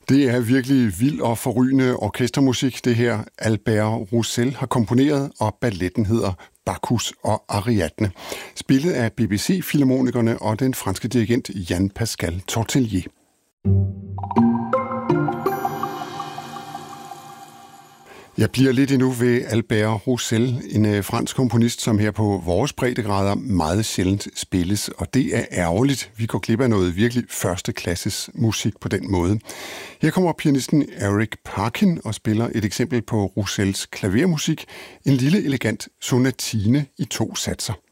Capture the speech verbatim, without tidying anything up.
Det er virkelig vild og forrygende orkestermusik, det her Albert Roussel har komponeret, og balletten hedder Bacchus og Ariadne. Spillet af B B C-filharmonikerne og den franske dirigent Jean-Pascal Tortelier. Jeg bliver lidt endnu ved Albert Roussel, en fransk komponist, som her på vores breddegrader meget sjældent spilles, og det er ærgerligt. Vi går glip af noget virkelig førsteklasses musik på den måde. Her kommer pianisten Eric Parkin og spiller et eksempel på Roussels klavermusik, en lille elegant sonatine i to satser.